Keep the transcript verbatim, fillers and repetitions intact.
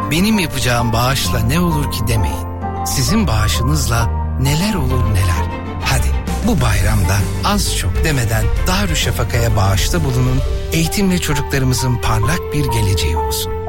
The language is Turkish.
benim yapacağım bağışla ne olur ki demeyin. Sizin bağışınızla neler olur neler. Hadi bu bayramda az çok demeden Darüşşafaka'ya bağışta bulunun. Eğitimle çocuklarımızın parlak bir geleceği olsun.